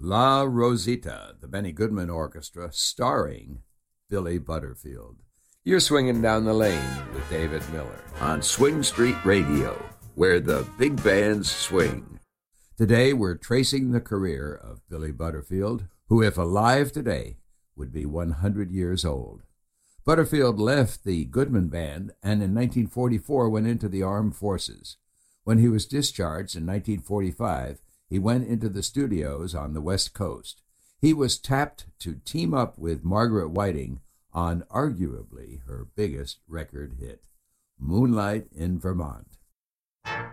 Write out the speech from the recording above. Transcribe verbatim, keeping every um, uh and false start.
La Rosita, the Benny Goodman Orchestra, starring Billy Butterfield. You're swinging down the lane with David Miller on Swing Street Radio, where the big bands swing. Today we're tracing the career of Billy Butterfield, who, if alive today, would be one hundred years old. Butterfield left the Goodman Band and in nineteen forty-four went into the armed forces. When he was discharged in nineteen forty-five, he went into the studios on the West Coast. He was tapped to team up with Margaret Whiting on arguably her biggest record hit, Moonlight in Vermont.